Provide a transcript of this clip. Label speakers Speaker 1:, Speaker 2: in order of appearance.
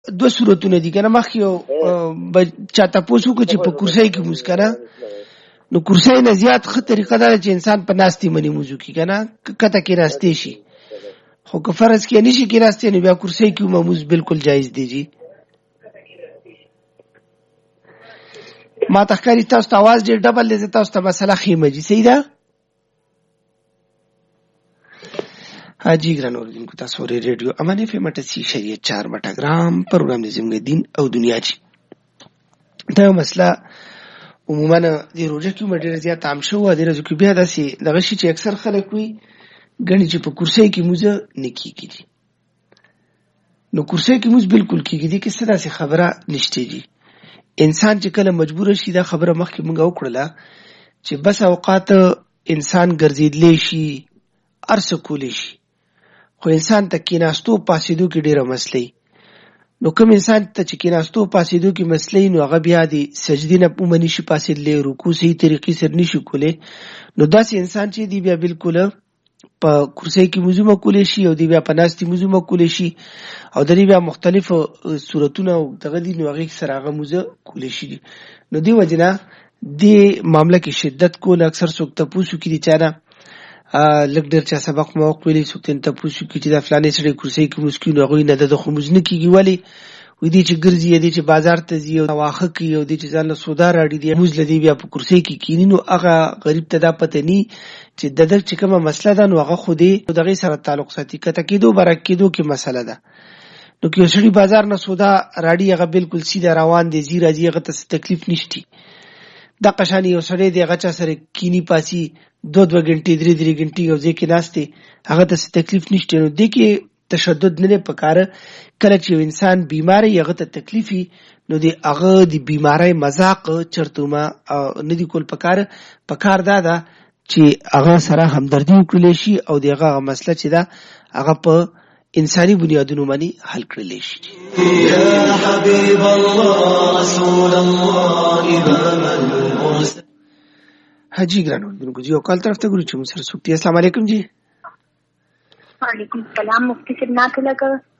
Speaker 1: دو صورتونه دي کنه. مخ یو چاته پوسو کو چې په کرسۍ کې موږ کنه، نو کرسۍ نه زیات ښه طریقه ده چې انسان په ناستې منی موضوع کې کنه، کته کې راستې شي، خو که فرض کې نشي کې راستې نو بیا کرسۍ کې موږ بالکل جایز دی جی. ما تخکاری تاسو ته आवाज ډیر ډبل دی، تاسو ته مسله خیمه جی صحیح ده. حاجی ګران اوریدونکو تاسو ری ریډیو امانه فم ټسی شریعت 4 بټاګرام پروګرام د زموږ دین او دنیا چی. دا مسله عموما د روزه کې مډیر زیات عام شو، د روزه کې بیا داسې دغه شی چې اکثر خلک وي غني چې په کرسۍ کې موزه نکیږي، نو کرسۍ کې موز بالکل کیږي دي کې څه داسې خبره نشته دي. انسان چې کله مجبور شي دا خبره مخکې مونږ وکړله چې بس اوقات انسان ګرځیدلی شي ارڅ کولی شي، خو انسان ته کیناستو پاسېدو کې ډیره مسلې، نو کوم انسان ته چې کیناستو پاسېدو کې مسلې نو هغه بیا د سجدې نه ومني شي پاسېدلی، رکوع صحیح طریقې سره نشي کولی، نو داسې انسان چې دی بیا بالکل په کرسۍ کې موضوع کولی شي او دی بیا په ناستې موضوع کولی شي او د بیا مختلف صورتونه او دغه دي نو هغه سره هغه موضوع کولی شي. نو دی وجنه د معاملې کې شدت کول اکثر څوک ته پوښتنه کوي چې نه لګ ډیر چا سبق مو ویلي څوک ته پوښتنه کوي چې د فلانې سره کرسۍ کې مسکین هغه نه د خموز نه کیږي، ولی وې دي چې ګرځي دي چې بازار ته ځي او واخه کوي او دي چې ځان له سودا راړي دي موز لدی بیا په کرسۍ کې کینی، نو هغه غریب ته دا پته ني چې دغه چې کومه مسله ده نو هغه خو دې دغه سره تعلق ساتي، کته کېدو برکېدو کې مسله ده. نو کې شړي بازار نه سودا راړي هغه بالکل سیده روان دي، زیرا جی هغه ته تکلیف نشتی. د قشانی یو سړی دی هغه چا سره کینی پاسي 2 غنټې 3 غنټې او ځکه ناشته هغه ته تکلیف نشته. نو د کې تشدد نه پکاره، کله چې انسان بیماری هغه ته تکلیفي نو د هغه د بیماری مذاق چرتوما نه دی کول پکار دا چې هغه سره همدردی وکړي شي او دغه مسله چې دا هغه په انساني بنیادونو باندې حل کړل شي. یا حبیب الله رسول الله امام المرسل. حاجی ګرانو دغه یو کال طرف ته ګورو چې موږ سره سوکتي. السلام علیکم جی.
Speaker 2: وعلیکم السلام. مفتی صاحب ناته لګا